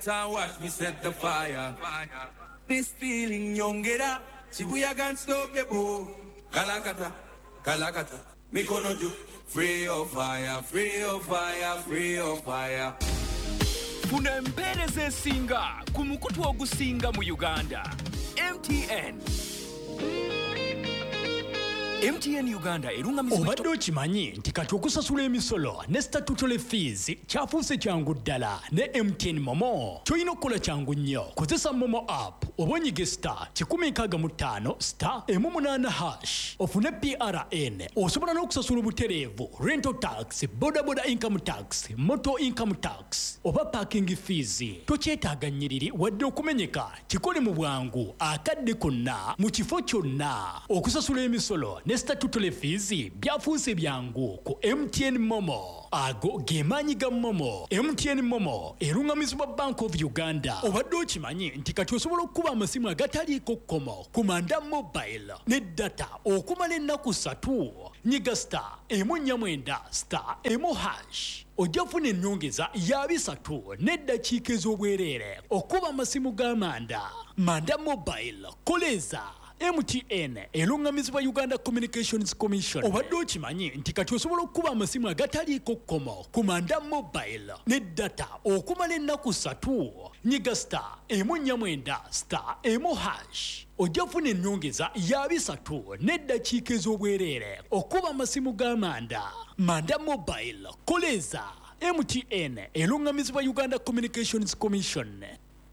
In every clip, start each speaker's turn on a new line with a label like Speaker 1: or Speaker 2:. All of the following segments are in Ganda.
Speaker 1: Watch me set the fire. This feeling yongera. Shibuya can't stop the boat. Kalakata, Kalakata. Me kono ju. Free of fire, free of fire, free of fire.
Speaker 2: Funa empereze singa kumukutu ogusinga mu Uganda. MTN Uganda erunga
Speaker 3: obadde okimanyi nti kati okusasula emisolo ne statutory fees kyafuuse kyangu ddala ne MTN Momo. Kyolina okukola kyangu nnyo, kozesa Momo app oba onyige *165*188# ofune PRN. Osobola n'okusasula obutereevu rental tax, bodaboda income tax, motor income tax oba parking fees. Tokyetaaga nnyiriri wadde okumenyeka, kikole mu bwangu akadde konna mu kifo kyonna. Okusasula emisolo ne statutory fees byafuuse byangu ku MTN Momo. Ago gemaanyi ga Momo. MTN Momo erungamizibwa Bank of Uganda. Obadde okimanyi nti kati osobola okukuba amasimu agataliiko kkomo ku manda mobile ne data okumala ennaku 3. Nyiga *149*1#. Ojja kufuna ennyongeza ya 3 n'eddakiika ez'obwereere okuba amasimu g'amanda. Manda mobile koleza MTN erungamizibwa Uganda Communications Commission. Obadde okimanyi nti kati osobola okukuba amasimu agataliiko kkomo ku manda mobile ne data okumala ennaku 3. Nyiga *149*1#. Ojja kufuna ennyongeza ya 3 n'eddakiika ez'obwereere okuba amasimu g'amanda. Manda mobile koleza MTN erungamizibwa Uganda Communications Commission.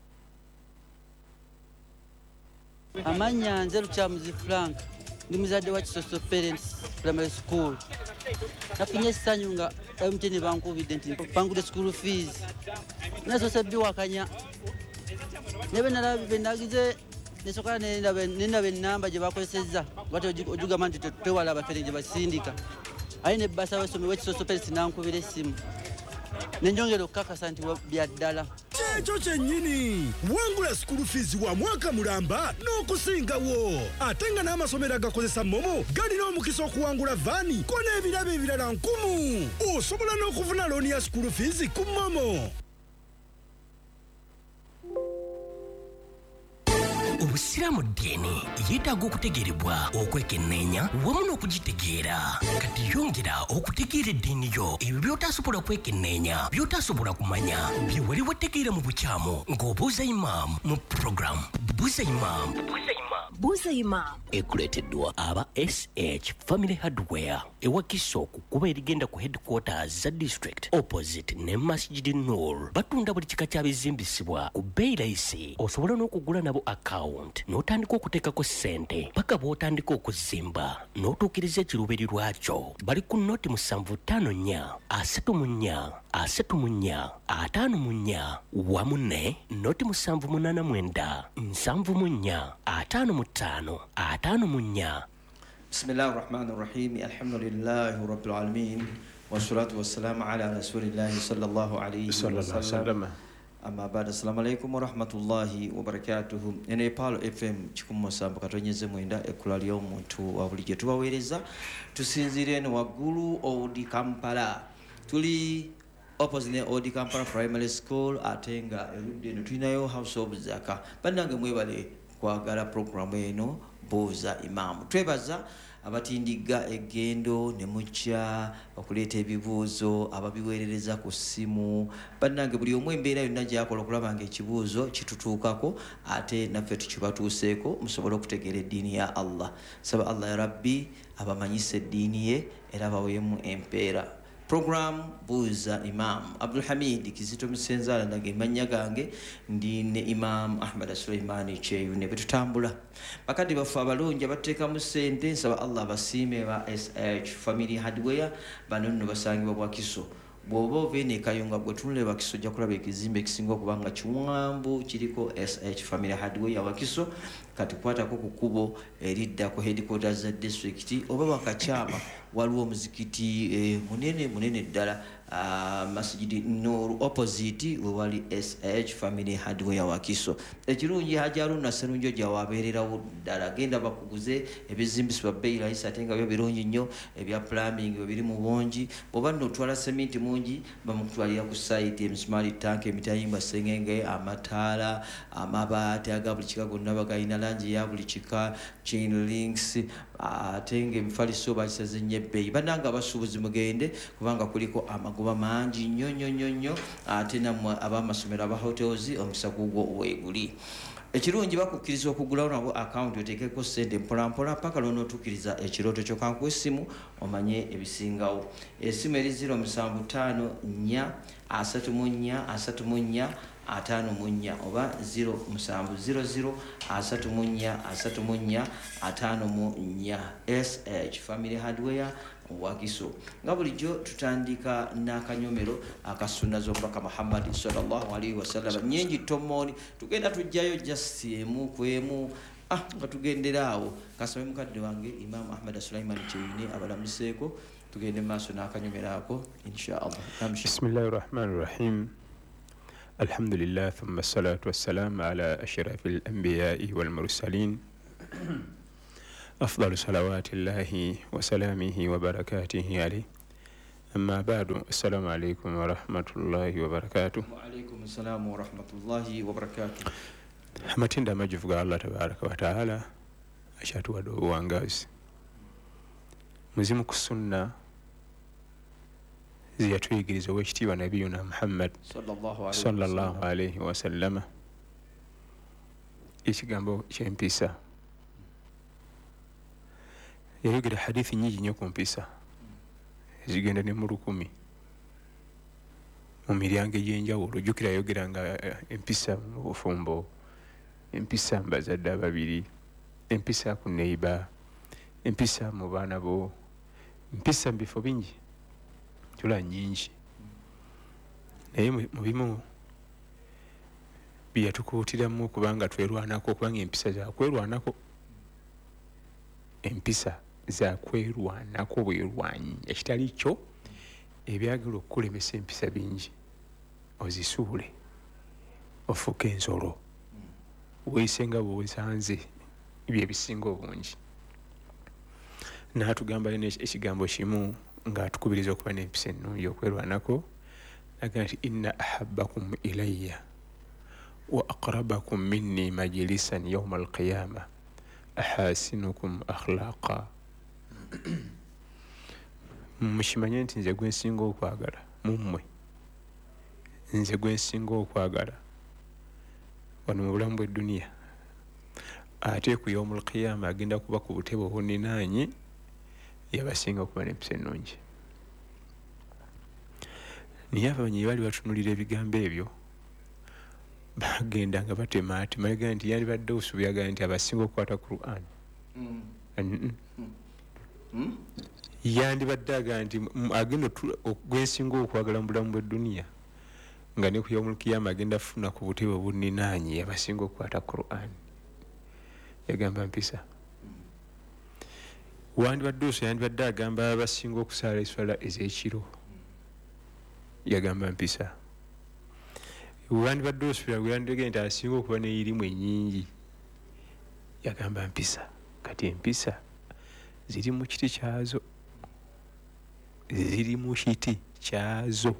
Speaker 4: Amanya nze Lukyamuzi Frank ndi muzadde wa Kisoso Parents Primary School. Nafunye essanyu nga MTN bankubidde nti bangudde school fees. Nasoose biwakanya. Nebe nalabe nagize nesokola nenda bennamba gye bakozesezza bati ojugamba nti tewala abafere gye basindika. Ayi ne basa wesome wa Kisoso Parents nankubira essimu. Nenjongera okukakasa nti bya ddala.
Speaker 5: Ekyo kyennyini wangula school fees wa mwaka mulamba n'okusingawo. Ate nga n'amasomero agakozesa Momo galina omukisa okuwangula vaani ko n'ebirabo ebirala 1000. Osobola n'okufuna looni ya school fees ku Momo.
Speaker 6: Obusiramu ddiini yeetaaga okutegeerebwa okwekenneenya wamu n'okugitegeera. Kati yongera okutegeera eddiini yo ebyo by'otaasobola kwekenneenya, by'otaasobola kumanya, bye wali wategeera mu bukyamu ng'obuuza Imam mu program Buuza Imam. Ekuleeteddwa aba SH Family Hardware ewa Kisoku kuba erigenda ku headquarters za district opposite ne Masjid Noor. Batunda buli kika kyabizimbisibwa ku bbeeyi layisi. Osobola n'okugula nabo account n'otandika okuteekako ssente paka bw'otandika okuzimba n'otuukiriza ekiruubiri lwakyo. Bali ku noti 754 34 34 54 wamu ne noti 789 74 55 54.
Speaker 7: Bismillahir Rahmanir Rahim. Alhamdulillahi Rabbil Alamin. Wassalatu wassalamu ala Rasulillahi sallallahu alayhi wa sallam. Amma ba'da. Assalamu alaykum wa rahmatullahi wa barakatuh. Ene Palo FM chikumusamba katonyeze mwenda ekula lyo omuntu wa bulijjo tubaweereza tusinzire ne waggulu Odi Kampala. Tuli opposite Odi Kampala Primary School atenga erudde no tulinayo House of Zaka. Bannange mwebale kwagala programu eno Buuza Imam. Twebaza abatindiga egendo ne mucha okuleeta ebibuuzo ababiweerereza ku ssimu. Bannange buli omu embeera yonna gy'akola okulaba ng'ekibuuzo kitutuukako ate naffe tukibatuuseeko musobole okutegeera eddiini ya Allah. Saba Allah ya Rabbi abamanyisa eddiini ye era baweemu empeera. Program Buuza Imam. Abdul Hamid Kizito Musenzala nage manya gange ndine Imam Ahmad Suleimani Cheyu ne betutambula. Bakati bafa abalonja bateeka mu ssente nsaba Allah basiime ba SH Family Hardware banonno basangibwa bwa Kiso. Bw'oba ovene kayunga gwe tunule Bakiso jja kulaba ekizimbe ekisinga okubanga kiwambu kiriko SH Family Hardware ya Wakiso kati kwatako ku kkubo eridda ku headquarters za district oba Wakakyama waliwo omuzikiti munene ddala Masjidi Nur opposite wewali SH Family Hardware Wakiso. Ekirungi Hajji Haruna Sserunjo gyawabeererawo ddala genda bakuguze ebizimbisibwa bbeeyi layisi ate nga byo birungi nnyo ebya plumbing biri mu bungi bw'oba n'otwala seminti mungi bamutwalira ku site emisumaali tanka emitayimba sengenge amataala amabaati aga buli kika gonna bagalina langi ya buli kika chain links ate ng'emifaliso bakisaze nnyo ebbeeyi bannanga abasuubuzi mugende kubanga kuliko amagoba mangi nnyo ate nammwe ab'amasomero aba hotels omukisa gugwo weeguli. Ekirungi bakukkiriza okugulawo nabo account oteekeko ssente mpolampola paka lw'onootuukiriza ekirooto kyo kankuwa essimu omanye ebisingawo. Essimu eri 0794 34 oba 0700 SH Family Hardware Wakiso. Nga bulijjo tutandika n'akanyomero akasunnaza omubaka Muhammad sallallahu alaihi wasallam nnyingi tomoni tugenda tujjayo just emu kwemu nga tugenderaawo kasabe mukadde wange Imam Ahmad Sulaiman Kyeyune abalamuseeko tugende maaso n'akanyomero ako inshallah.
Speaker 8: Bismillahir Rahmanir Rahim. Alhamdulillah thumma salatu wassalamu ala ashrafil anbiya'i wal mursalin أفضل صلوات الله وسلامه وبركاته عليه أما بعد السلام عليكم ورحمة الله وبركاته.
Speaker 7: وعليكم السلام ورحمة الله وبركاته.
Speaker 8: Amatenda amajivuga Allah tabaraka wa taala ashatuwa do wangazi muzimu kusunna ziyatuyigiriza wekitiibwa nabiyuna Muhammad sallallahu alayhi wa sallama ekigambo ky'empisa yayogera hadithi nyingi nnyo ku mpisa zigenda ne mu 1000 mu miryango egy'enjawulo. Jjukira yayogeranga empisa mu bufumbo, empisa mu bazadde ababiri, empisa ku neiba, empisa mu baana bo, empisa mu bifo bingi tula nnyingi naye mu bimu byeyatukuutiramu kubanga twerwanako kubanga empisa zakwerwanako, empisa zakwerwanako bwerwanyi ekitali kyo ebyagala okukulemesa empisa bingi ozisuule ofuuke ensolo weeyise nga bwesanze byebisinga obungi. N'atugamba ekigambo kimu ng'atukubiriza okuba n'empisa ennungi okwerwanako naga nti inna ahabbakum ilayya wa aqrabakum minni majlisan yawma alqiyama ahasinukum akhlaqa. Mukimanye nti nze gwensinga okwagala mummwe, nze gwensinga okwagala wano mu bulamu bw'edduniya ate ku yawmul qiyama agenda kuba ku butebe obuninaanyi yabasinga okuba n'empisa ennungi. Naye abamanyi baali batunulira ebigambo ebyo bagenda nga batemaatema yagaa nti yandibadde osuubi yagaa nti abasinga okukwata Quran yandibadde agaa nti agenda gwensinga okwagala mu bulamu bw'edduniya nga ne ku yawmul qiyama agenda funa ku butebe obuninaanyi abasinga okukwata Quran. Yagamba mpisa. Wandibadde oso yandibadde agamba abasinga okusaala eswala ez'ekiro, yagamba mpisa. Wandibadde osubira gwe nti asinga okuba n'eyirimu ennyingi, yagamba mpisa. Kati empisa ziri mu kiti kyazo, ziri mu kiti kyazo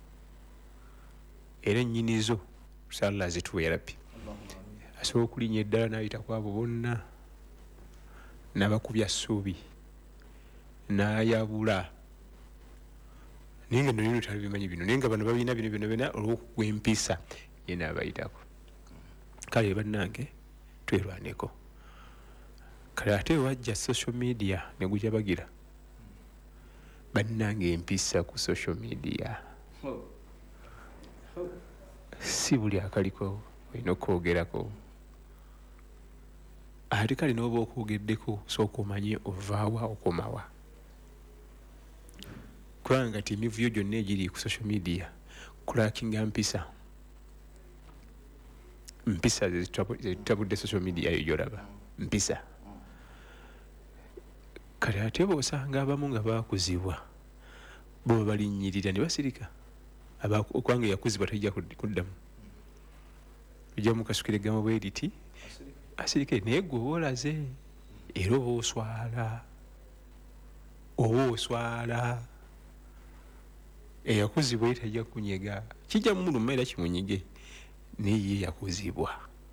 Speaker 8: era ennyinizo salla zituwe rabbi. Asobola okulinnya eddala n'ayita ku abo bonna n'abakubya ssuubi n'ayabula naye nga nolino tabimanyi bino naye nga bano babirina bino byonna olw'okugwa empisa ye n'abayitako. Kale bannange twerwaneko. Kale ate wajja social media ne gujabagira bannange empisa ku social media si buli akaliko olina okwogerako. Ate kale n'oba okwogeddeko sooka omanye ovaawa okomawa kubanga ti emivuyo gyonna egiri ku social media kulakinga mpisa zetutabudde social media yo gyolaba. mpisa kale ate bw'osanga abamu nga baakuzibwa bo balinnyirira ne basirika okubanga yakuzibwa tajja kuddamu ojja mukasukire gama bweriti asirike naye gwe oolaze era oba oswala eyakuzibwa ye tajja kunyega kijja muluma era kimunyige naye ye yakuzibwa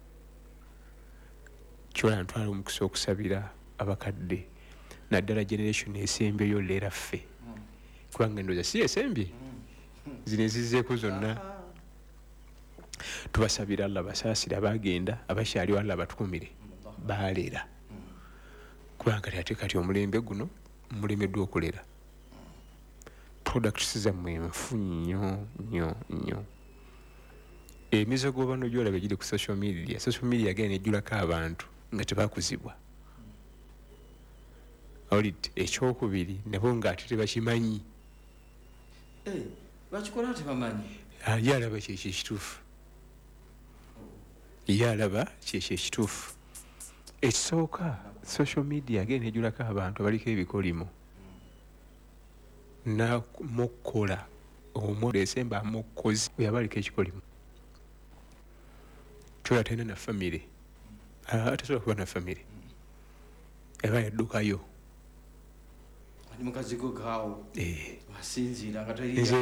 Speaker 8: kyola ntwala omukisa okusabira abakadde naddala generation esembyeyo leeraffe kubanga endowooza si esembye zino ezizzeeko zonna tubasabira alla basaasire abaagenda abakyaliwo alla batukumire baalera kubanga ate kati omulembe guno mulemeddwa okulera products zammwe nfu nnyo emizogo bano gyolaba giri ku social media agenda nejjulako abantu nga tebakuzibwa awulidde ekyokubiri nabo ng'ate tebakimanyi
Speaker 7: bakikola tebamanyi
Speaker 8: ye alaba kyekyo ekituufu ekisooka social media agenda nejjulako abantu abaliko ebikolimo namukkola omudesemba amukkozi oyaba aliko ekikolimo kyola talina na famire tasobola kuba na famire eba yaddukayo
Speaker 7: ali mukazigo gaawo asinziira nga